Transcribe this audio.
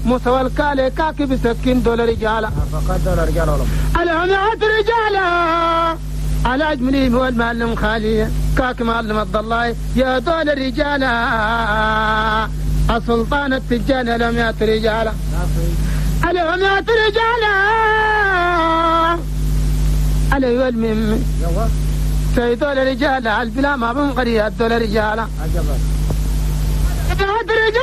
مستوى الكالي كاكي بسكين دول رجاله فقط دول رجاله الهم عاد رجاله على اجملي هو المعلم خالي كاك معلم الضلاي يا دول رجاله السلطان التجاني لم يات رجاله الهم يات رجاله علي المهم سيدول رجاله البلا ما بنقري دول رجاله عجبا